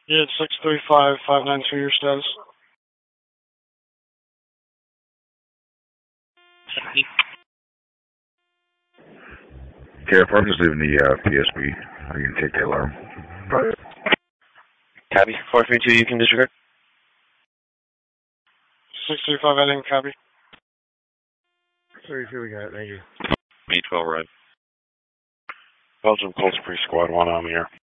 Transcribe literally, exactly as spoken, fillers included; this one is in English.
Yeah, it's six three five, five nine two, your status. Okay, if I'm just leaving the uh, P S B, I can take the alarm. Copy. four three two, you can disregard. six three five, I didn't copy. thirty-two, we got it, thank you. B twelve, right. Belgium Cold Spring Squad one, I'm here.